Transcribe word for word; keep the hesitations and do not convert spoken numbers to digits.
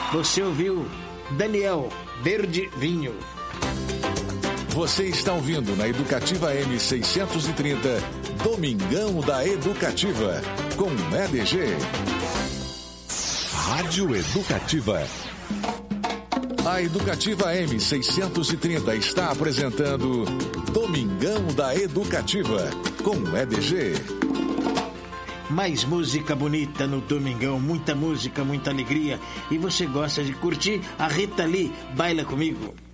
Você ouviu Daniel, Verde Vinho. Você está ouvindo na Educativa M seiscentos e trinta, Domingão da Educativa, com E D G. Rádio Educativa. A Educativa M seiscentos e trinta está apresentando Domingão da Educativa, com E D G. Mais música bonita no Domingão, muita música, muita alegria. E você gosta de curtir? A Rita Lee baila comigo.